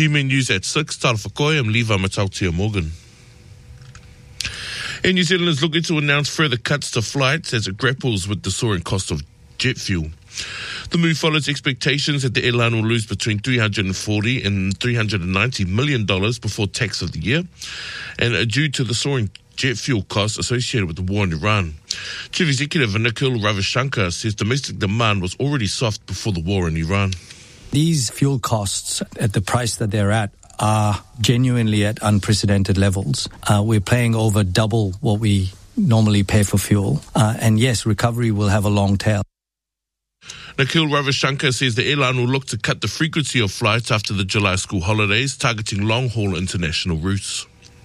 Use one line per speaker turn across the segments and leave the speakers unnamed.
PMN News at 6. Tara Whakoi, I'm Levi Matautia Morgan. And New Zealand is looking to announce further cuts to flights as it grapples with the soaring cost of jet fuel. The move follows expectations that the airline will lose between $340 and $390 million before tax of the year, and due to the soaring jet fuel costs associated with the war in Iran. Chief Executive Nikhil Ravishankar says domestic demand was already soft before the war in Iran.
These fuel costs at the price that they're at are genuinely at unprecedented levels. We're paying over double what we normally pay for fuel. And yes, recovery will have a long tail.
Nikhil Ravishankar says the airline will look to cut the frequency of flights after the July school holidays, targeting long-haul international routes.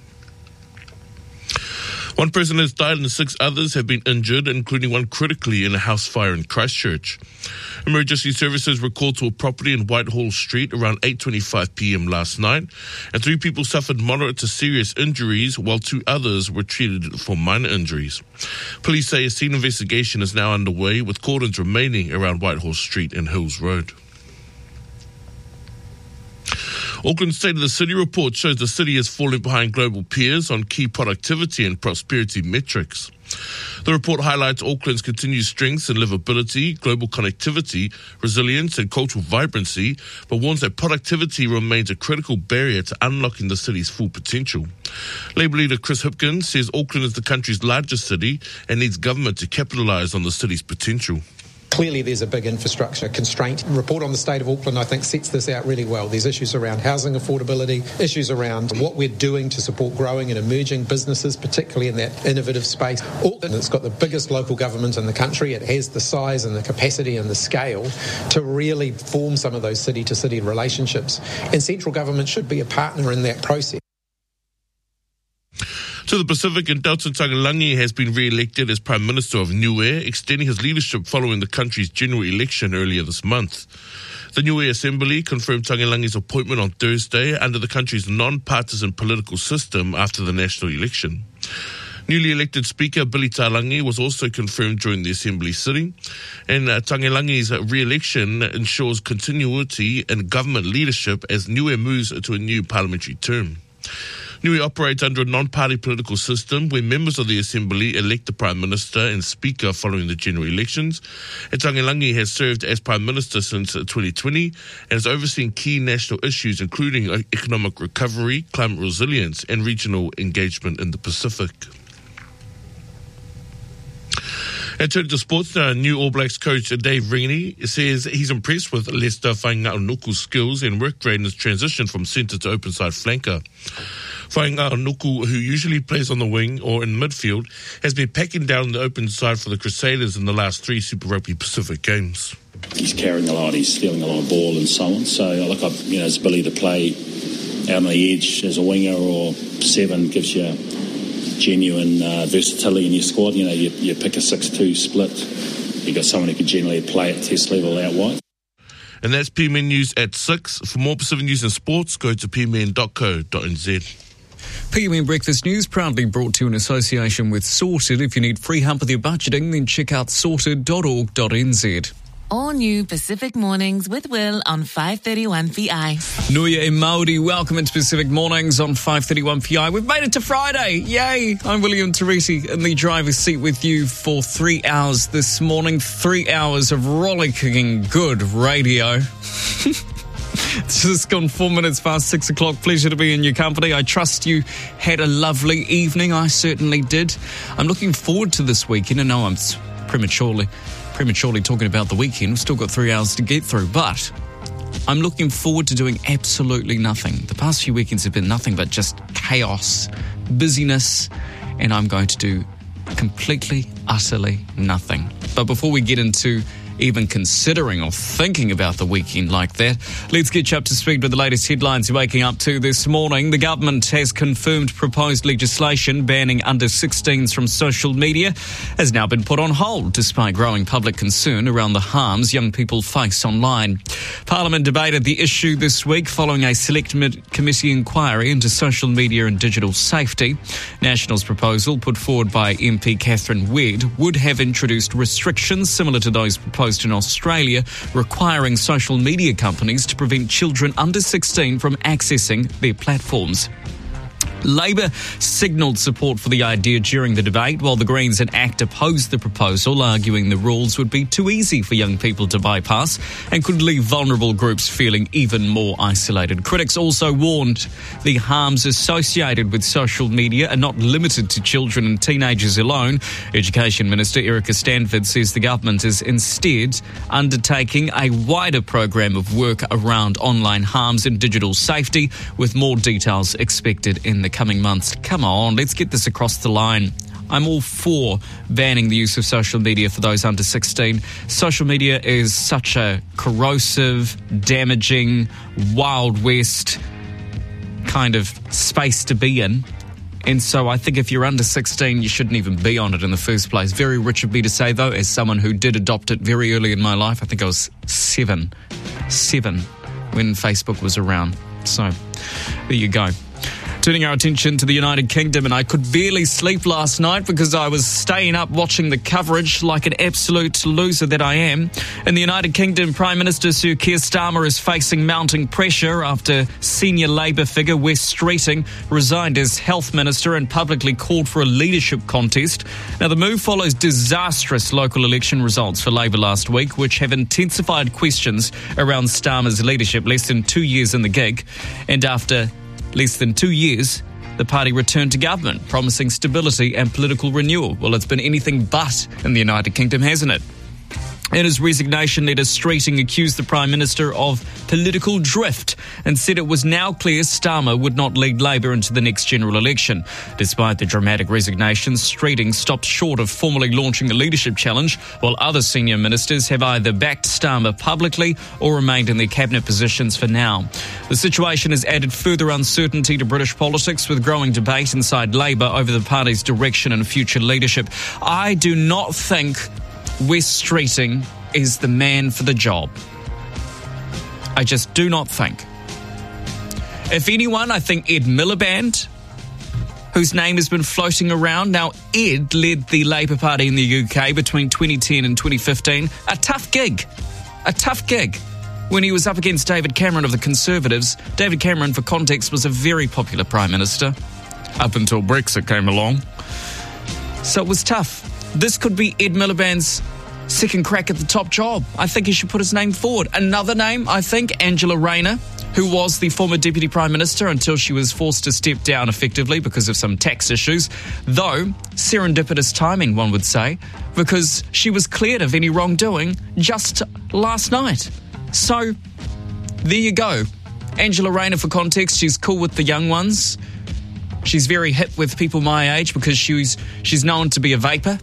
One person has died and 6 others have been injured, including one critically in a house fire in Christchurch. Emergency services were called to a property in Whitehall Street around 8:25 p.m. last night, and 3 people suffered moderate to serious injuries, while 2 others were treated for minor injuries. Police say a scene investigation is now underway, with cordons remaining around Whitehall Street and Hills Road. Auckland State of the City report shows the city is falling behind global peers on key productivity and prosperity metrics. The report highlights Auckland's continued strengths in livability, global connectivity, resilience and cultural vibrancy, but warns that productivity remains a critical barrier to unlocking the city's full potential. Labour leader Chris Hipkins says Auckland is the country's largest city and needs government to capitalise on the city's potential.
Clearly there's a big infrastructure constraint. The report on the state of Auckland, I think, sets this out really well. There's issues around housing affordability, issues around what we're doing to support growing and emerging businesses, particularly in that innovative space. Auckland, it's got the biggest local government in the country. It has the size and the capacity and the scale to really form some of those city-to-city relationships. And central government should be a partner in that process.
To the Pacific, and Dalton Tagalongi has been re-elected as Prime Minister of Niue, extending his leadership following the country's general election earlier this month. The Niue Assembly confirmed Tagalongi's appointment on Thursday under the country's non-partisan political system after the national election. Newly elected Speaker Billy Talangi was also confirmed during the Assembly sitting, and Tagalongi's re-election ensures continuity in government leadership as Niue moves to a new parliamentary term. Niue operates under a non-party political system where members of the Assembly elect the Prime Minister and Speaker following the general elections. And Tagalongi has served as Prime Minister since 2020 and has overseen key national issues including economic recovery, climate resilience and regional engagement in the Pacific. And turning to sports now, new All Blacks coach Dave Ringney says he's impressed with Lester Fainga'anuku's skills and work rate in his transition from centre to open side flanker. Fainga'anuku, who usually plays on the wing or in midfield, has been packing down the open side for the Crusaders in the last 3 Super Rugby Pacific games.
He's carrying a lot, he's stealing a lot of ball and so on. So I look up, his ability to play out on the edge as a winger or 7 gives you genuine versatility in your squad. You pick a 6-2 split. You've got someone who can generally play at test level out wide.
And that's PMN News at 6. For more Pacific news and sports, go to pmn.co.nz.
PMN Breakfast News proudly brought to you in association with Sorted. If you need free help with your budgeting, then check out sorted.org.nz.
All new Pacific Mornings with Will on 531 PI.
Nuia e Māori, welcome into Pacific Mornings on 531 PI. We've made it to Friday. Yay! I'm William Teresi in the driver's seat with you for 3 hours this morning. 3 hours of rollicking good radio. It's just gone 4 minutes past 6 o'clock. Pleasure to be in your company. I trust you had a lovely evening. I certainly did. I'm looking forward to this weekend. I know I'm prematurely talking about the weekend. We've still got 3 hours to get through, but I'm looking forward to doing absolutely nothing. The past few weekends have been nothing but just chaos, busyness, and I'm going to do completely, utterly nothing. But before we get into even considering or thinking about the weekend like that, let's get you up to speed with the latest headlines you're waking up to this morning. The government has confirmed proposed legislation banning under-16s from social media has now been put on hold despite growing public concern around the harms young people face online. Parliament debated the issue this week following a select committee inquiry into social media and digital safety. National's proposal, put forward by MP Catherine Wedd, would have introduced restrictions similar to those proposed proposed in Australia, requiring social media companies to prevent children under 16 from accessing their platforms. Labor signalled support for the idea during the debate, while the Greens and ACT opposed the proposal, arguing the rules would be too easy for young people to bypass and could leave vulnerable groups feeling even more isolated. Critics also warned the harms associated with social media are not limited to children and teenagers alone. Education Minister Erica Stanford says the government is instead undertaking a wider program of work around online harms and digital safety, with more details expected in the coming months. Come on, let's get this across the line. I'm all for banning the use of social media for those under 16. Social media is such a corrosive, damaging, Wild West kind of space to be in. And so I think if you're under 16, you shouldn't even be on it in the first place. Very rich of me to say, though, as someone who did adopt it very early in my life. I think I was seven when Facebook was around. So there you go. Turning our attention to the United Kingdom, and I could barely sleep last night because I was staying up watching the coverage like an absolute loser that I am. In the United Kingdom, Prime Minister Sir Keir Starmer is facing mounting pressure after senior Labour figure Wes Streeting resigned as Health Minister and publicly called for a leadership contest. Now, the move follows disastrous local election results for Labour last week, which have intensified questions around Starmer's leadership less than 2 years in the gig. And after less than 2 years, the party returned to government, promising stability and political renewal. Well, it's been anything but in the United Kingdom, hasn't it? In his resignation letter, Streeting accused the Prime Minister of political drift and said it was now clear Starmer would not lead Labour into the next general election. Despite the dramatic resignation, Streeting stopped short of formally launching a leadership challenge, while other senior ministers have either backed Starmer publicly or remained in their cabinet positions for now. The situation has added further uncertainty to British politics, with growing debate inside Labour over the party's direction and future leadership. I do not think Wes Streeting is the man for the job. I just do not think. If anyone, I think Ed Miliband, whose name has been floating around. Now, Ed led the Labour Party in the UK between 2010 and 2015. A tough gig. When he was up against David Cameron of the Conservatives. David Cameron, for context, was a very popular Prime Minister up until Brexit came along. So it was tough. This could be Ed Miliband's second crack at the top job. I think he should put his name forward. Another name, I think, Angela Rayner, who was the former Deputy Prime Minister until she was forced to step down effectively because of some tax issues. Though, serendipitous timing, one would say, because she was cleared of any wrongdoing just last night. So, there you go. Angela Rayner, for context, she's cool with the young ones. She's very hip with people my age because she's known to be a vapor.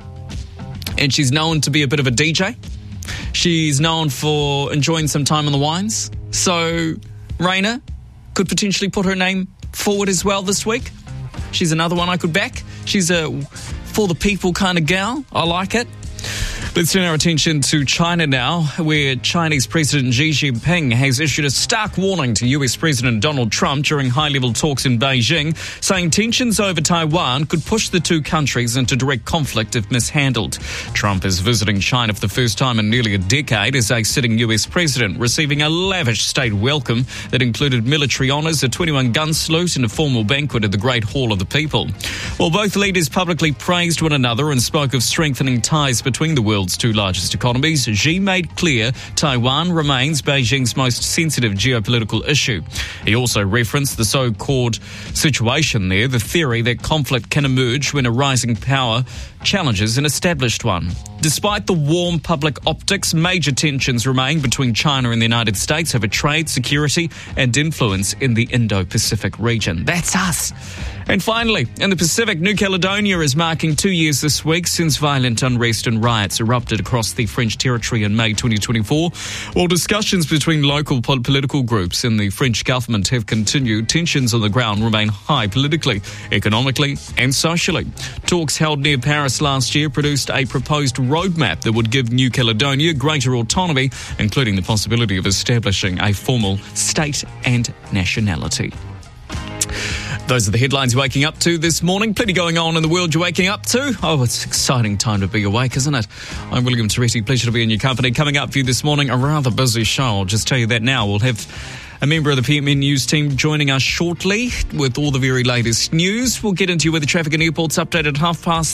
And she's known to be a bit of a DJ. She's known for enjoying some time on the wines. So Rayner could potentially put her name forward as well this week. She's another one I could back. She's a for the people kind of gal. I like it. Let's turn our attention to China now, where Chinese President Xi Jinping has issued a stark warning to US President Donald Trump during high-level talks in Beijing, saying tensions over Taiwan could push the two countries into direct conflict if mishandled. Trump is visiting China for the first time in nearly a decade as a sitting US president, receiving a lavish state welcome that included military honours, a 21-gun salute and a formal banquet at the Great Hall of the People. While both leaders publicly praised one another and spoke of strengthening ties between the world's two largest economies, Xi made clear Taiwan remains Beijing's most sensitive geopolitical issue. He also referenced the so-called situation there, the theory that conflict can emerge when a rising power challenges an established one. Despite the warm public optics, major tensions remain between China and the United States over trade, security and influence in the Indo-Pacific region. That's us. And finally, in the Pacific, New Caledonia is marking 2 years this week since violent unrest and riots erupted across the French territory in May 2024. While discussions between local political groups and the French government have continued, tensions on the ground remain high politically, economically and socially. Talks held near Paris last year produced a proposed roadmap that would give New Caledonia greater autonomy, including the possibility of establishing a formal state and nationality. Those are the headlines you're waking up to this morning. Plenty going on in the world you're waking up to. Oh, it's an exciting time to be awake, isn't it? I'm William Teresi. Pleasure to be in your company. Coming up for you this morning, a rather busy show. I'll just tell you that now. We'll have a member of the PMN News team joining us shortly with all the very latest news. We'll get into with the traffic and airports update at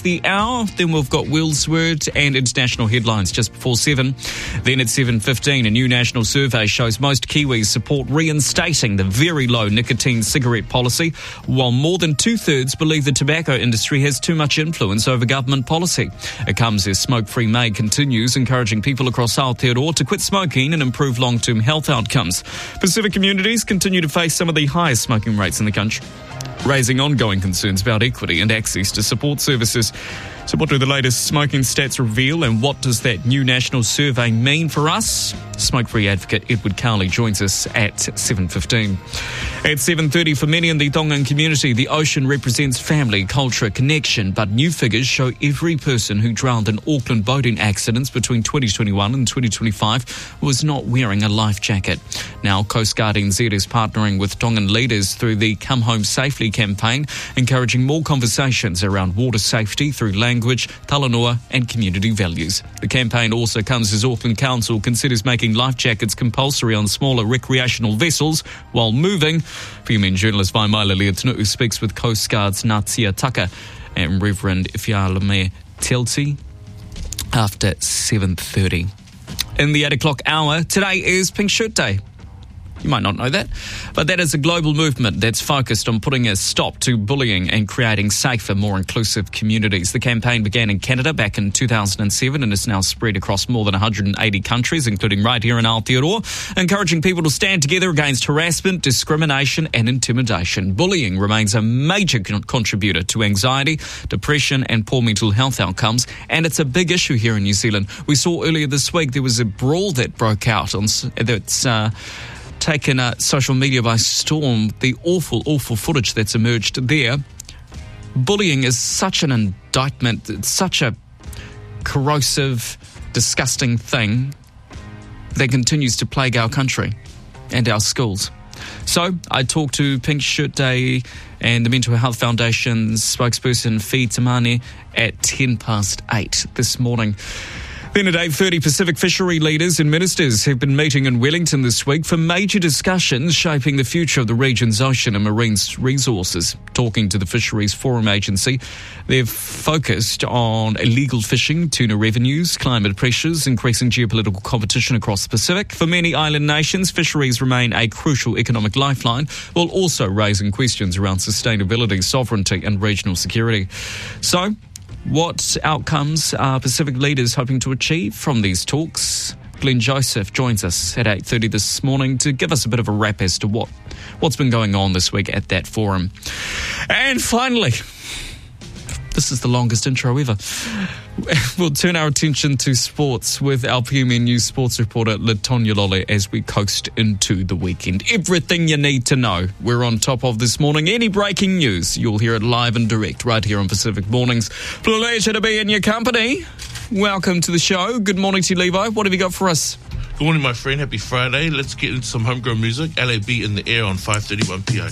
1:30. Then we've got Will's Word and international headlines just before 7. Then at 7:15, a new national survey shows most Kiwis support reinstating the very low nicotine cigarette policy, while more than 2/3 believe the tobacco industry has too much influence over government policy. It comes as Smoke Free May continues, encouraging people across Aotearoa to quit smoking and improve long-term health outcomes. Pacific communities continue to face some of the highest smoking rates in the country, raising ongoing concerns about equity and access to support services. So what do the latest smoking stats reveal, and what does that new national survey mean for us? Smoke-free advocate Edward Cowley joins us at 7:15. At 7:30, for many in the Tongan community, the ocean represents family, culture, connection, but new figures show every person who drowned in Auckland boating accidents between 2021 and 2025 was not wearing a life jacket. Now, Coast Guard NZ is partnering with Tongan leaders through the Come Home Safely campaign, encouraging more conversations around water safety through language, talanoa and community values. The campaign also comes as Auckland Council considers making life jackets compulsory on smaller recreational vessels while moving. PMN journalist Vaimaila Leotunu'u speaks with Coast Guard's Natia Tucker and Reverend Ifialame Telti after 7:30. In the 8 o'clock hour, today is Pink Shirt Day. You might not know that, but that is a global movement that's focused on putting a stop to bullying and creating safer, more inclusive communities. The campaign began in Canada back in 2007 and is now spread across more than 180 countries, including right here in Aotearoa, encouraging people to stand together against harassment, discrimination and intimidation. Bullying remains a major contributor to anxiety, depression and poor mental health outcomes, and it's a big issue here in New Zealand. We saw earlier this week there was a brawl that broke out that's taken social media by storm. The awful footage that's emerged there. Bullying is such an indictment. It's such a corrosive, disgusting thing that continues to plague our country and our schools. So I talked to Pink Shirt Day and the Mental Health Foundation's spokesperson, Fi Tamane, at 8:10 this morning. Then at 8:30, Pacific fishery leaders and ministers have been meeting in Wellington this week for major discussions shaping the future of the region's ocean and marine resources. Talking to the Fisheries Forum Agency, they've focused on illegal fishing, tuna revenues, climate pressures, increasing geopolitical competition across the Pacific. For many island nations, fisheries remain a crucial economic lifeline, while also raising questions around sustainability, sovereignty and regional security. So, what outcomes are Pacific leaders hoping to achieve from these talks? Glenn Joseph joins us at 8:30 this morning to give us a bit of a wrap as to what's been going on this week at that forum. And finally, this is the longest intro ever. We'll turn our attention to sports with our PMN News sports reporter Latonya Lole as we coast into the weekend. Everything you need to know, we're on top of this morning. Any breaking news, you'll hear it live and direct right here on Pacific Mornings. Pleasure to be in your company. Welcome to the show. Good morning to you, Levi. What have you got for us?
Good morning, my friend. Happy Friday. Let's get into some homegrown music. LAB in the air on 5:31 PI.